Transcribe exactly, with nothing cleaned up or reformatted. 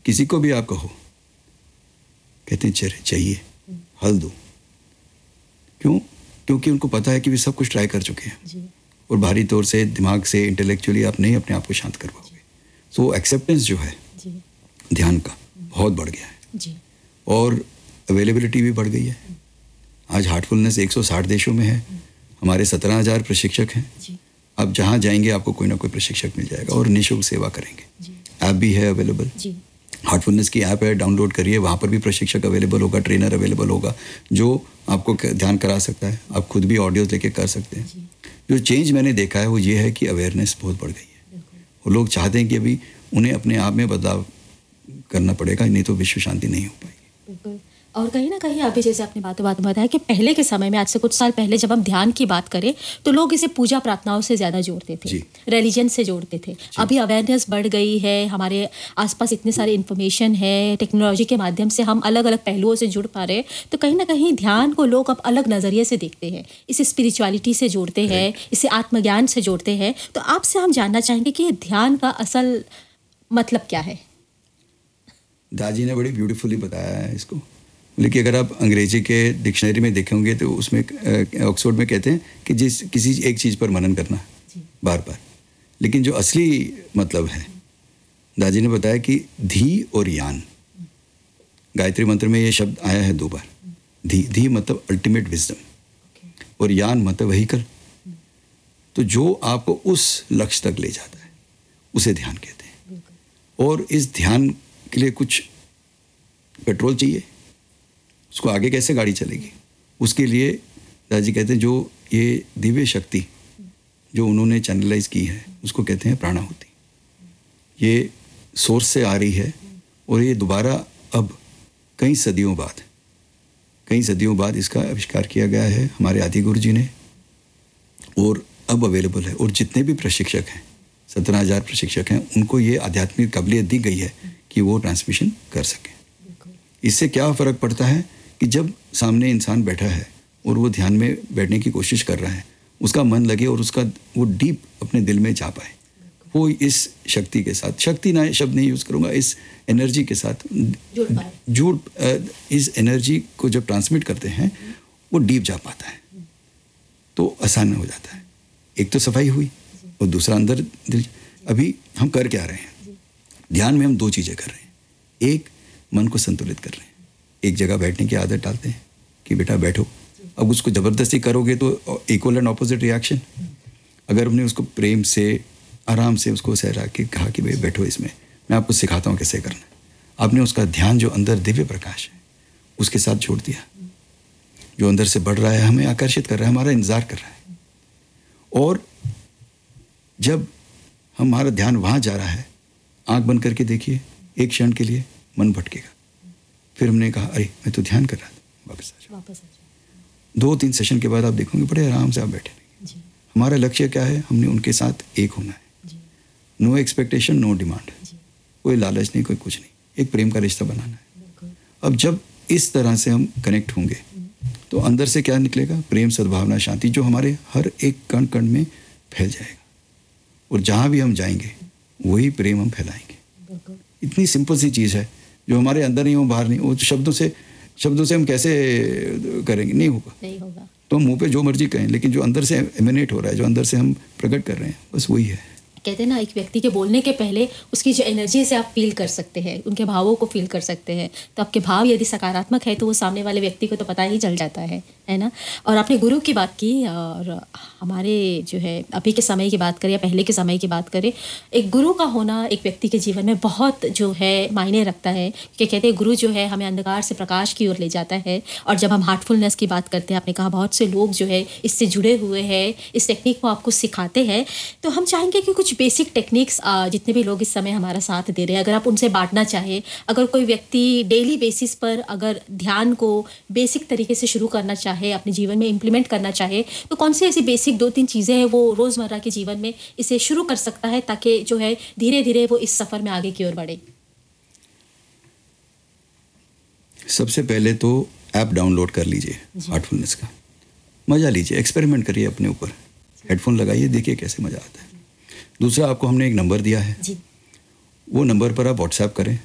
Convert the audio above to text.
किसी को भी आप कहो, कहते हैं चले चाहिए, हल दो। क्यों? क्योंकि उनको पता है कि वे सब कुछ ट्राई कर चुके हैं जी। और बाहरी तौर से, दिमाग से, इंटेलेक्चुअली आप नहीं अपने आप को शांत कर पाओगे। सो एक्सेप्टेंस जो है जी। ध्यान का बहुत बढ़ गया है जी। और अवेलेबिलिटी भी बढ़ गई है। आज हार्टफुलनेस एक सौ साठ देशों में है। हमारे सत्रह हज़ार प्रशिक्षक हैं जी। आप जहाँ जाएंगे आपको कोई ना कोई प्रशिक्षक मिल जाएगा और निःशुल्क सेवा करेंगे। ऐप भी है अवेलेबल, हार्टफुलनेस की ऐप है, डाउनलोड करिए। वहाँ पर भी प्रशिक्षक अवेलेबल होगा, ट्रेनर अवेलेबल होगा जो आपको ध्यान करा सकता है। आप खुद भी ऑडियोज लेके कर सकते हैं। जो चेंज मैंने देखा है वो ये है कि अवेयरनेस बहुत बढ़ गई है। वो लोग चाहते हैं कि अभी उन्हें अपने आप में बदलाव करना पड़ेगा, नहीं तो विश्व शांति नहीं हो पाएगी। बिल्कुल। और कहीं ना कहीं अभी जैसे आपने बातों बातों में बताया कि पहले के समय में, आज से कुछ साल पहले जब हम ध्यान की बात करें तो लोग इसे पूजा प्रार्थनाओं से ज़्यादा जोड़ते थे, रिलीजन से जोड़ते थे। अभी अवेयरनेस बढ़ गई है, हमारे आसपास इतने सारे इन्फॉर्मेशन है, टेक्नोलॉजी के माध्यम से हम अलग अलग पहलुओं से जुड़ पा रहे हैं। तो कहीं ना कहीं ध्यान को लोग अब अलग नज़रिए से देखते हैं, इसे स्पिरिचुअलिटी से जोड़ते हैं, इसे आत्मज्ञान से जोड़ते हैं। तो आपसे हम जानना चाहेंगे कि ध्यान का असल मतलब क्या है? दाजी ने बड़ी ब्यूटीफुली बताया है इसको। लेकिन अगर आप अंग्रेजी के डिक्शनरी में देखेंगे तो उसमें ऑक्सफोर्ड में कहते हैं कि जिस किसी एक चीज़ पर मनन करना बार बार। लेकिन जो असली मतलब है, दादी ने बताया कि धी और यान, गायत्री मंत्र में ये शब्द आया है दो बार। धी धी मतलब अल्टीमेट विजडम और यान मतलब व्हीकल। तो जो आपको उस लक्ष्य तक ले जाता है उसे ध्यान कहते हैं। और इस ध्यान के लिए कुछ पेट्रोल चाहिए, उसको आगे कैसे गाड़ी चलेगी, उसके लिए दादाजी कहते हैं जो ये दिव्य शक्ति जो उन्होंने चैनलाइज की है उसको कहते हैं प्राणाहुति। ये सोर्स से आ रही है और ये दोबारा अब कई सदियों बाद कई सदियों बाद इसका आविष्कार किया गया है हमारे आदि गुरु जी ने, और अब अवेलेबल है। और जितने भी प्रशिक्षक हैं, सत्रह हज़ार प्रशिक्षक हैं, उनको ये आध्यात्मिक काबिलियत दी गई है कि वो ट्रांसमिशन कर सकें। इससे क्या फ़र्क पड़ता है कि जब सामने इंसान बैठा है और वो ध्यान में बैठने की कोशिश कर रहा है, उसका मन लगे और उसका वो डीप अपने दिल में जा पाए, वो इस शक्ति के साथ, शक्ति ना शब्द नहीं यूज़ करूँगा, इस एनर्जी के साथ जुड़, इस एनर्जी को जब ट्रांसमिट करते हैं वो डीप जा पाता है, तो आसान हो जाता है। एक तो सफाई हुई और दूसरा अंदर दिल। अभी हम कर क्या रहे हैं? ध्यान में हम दो चीज़ें कर रहे हैं। एक, मन को संतुलित कर रहे हैं, एक जगह बैठने की आदत डालते हैं कि बेटा बैठो। अब उसको ज़बरदस्ती करोगे तो इक्वल एंड ऑपोजिट रिएक्शन। अगर हमने उसको प्रेम से, आराम से उसको सहरा के कहा कि भाई बैठो, इसमें मैं आपको सिखाता हूँ कैसे करना है, आपने उसका ध्यान जो अंदर दिव्य प्रकाश है उसके साथ जोड़ दिया, जो अंदर से बढ़ रहा है, हमें आकर्षित कर रहा है, हमारा इंतज़ार कर रहा है। और जब हमारा ध्यान वहाँ जा रहा है, आँख बंद करके देखिए, एक क्षण के लिए मन भटकेगा। फिर हमने कहा अरे मैं तो ध्यान कर रहा था, वापस आ जाओ। वापस आ जाओ। दो तीन सेशन के बाद आप देखोगे बड़े आराम से आप बैठे रहेंगे। हमारा लक्ष्य क्या है? हमने उनके साथ एक होना है। नो एक्सपेक्टेशन, नो डिमांड, कोई लालच नहीं, कोई कुछ नहीं, एक प्रेम का रिश्ता बनाना है। अब जब इस तरह से हम कनेक्ट होंगे तो अंदर से क्या निकलेगा? प्रेम, सद्भावना, शांति, जो हमारे हर एक कण कण में फैल जाएगा। और जहाँ भी हम जाएंगे वही प्रेम हम फैलाएंगे। इतनी सिंपल सी चीज़ है जो हमारे अंदर नहीं हो, बाहर नहीं हो। शब्दों से शब्दों से हम कैसे करेंगे? नहीं होगा, नहीं होगा। तो हम मुंह पे जो मर्जी कहें, लेकिन जो अंदर से एमिनेट हो रहा है, जो अंदर से हम प्रकट कर रहे हैं, बस वही है। कहते हैं ना, एक व्यक्ति के बोलने के पहले उसकी जो एनर्जी से आप फील कर सकते हैं, उनके भावों को फील कर सकते हैं। तो आपके भाव यदि सकारात्मक है तो वो सामने वाले व्यक्ति को तो पता ही चल जाता है, है ना। और आपने गुरु की बात की, और हमारे जो है अभी के समय की बात करें या पहले के समय की बात करें, एक गुरु का होना एक व्यक्ति के जीवन में बहुत जो है मायने रखता है। कि कहते हैं गुरु जो है हमें अंधकार से प्रकाश की ओर ले जाता है। और जब हम हार्टफुलनेस की बात करते हैं, आपने कहा बहुत से लोग जो है इससे जुड़े हुए हैं, इस टेक्निक को आपको सिखाते हैं। तो हम चाहेंगे कि कुछ बेसिक टेक्निक्स जितने भी लोग इस समय हमारा साथ दे रहे हैं, अगर आप उनसे बांटना चाहें। अगर कोई व्यक्ति डेली बेसिस पर अगर ध्यान को बेसिक तरीके से शुरू करना चाहे, अपने जीवन में इम्प्लीमेंट करना चाहे, तो कौन सी ऐसी बेसिक दो तीन चीज़ें हैं वो रोज़मर्रा के जीवन में इसे शुरू कर सकता है, ताकि जो है धीरे धीरे वो इस सफ़र में आगे की ओर बढ़े? सबसे पहले तो ऐप डाउनलोड कर लीजिए हार्टफुलनेस का, मज़ा लीजिए, एक्सपेरिमेंट करिए अपने ऊपर, हेडफोन लगाइए, देखिए कैसे मज़ा आता है। दूसरा, आपको हमने एक नंबर दिया है, जी। वो नंबर पर आप व्हाट्सएप करें,